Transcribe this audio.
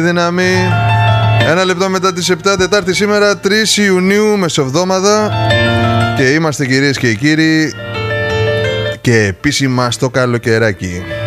Δύναμη. 1 λεπτό μετά τις 7, Τετάρτη σήμερα, 3 Ιουνίου, μεσοβδόμαδα. Και είμαστε, κυρίες και κύριοι, και επίσημα στο καλοκαιράκι.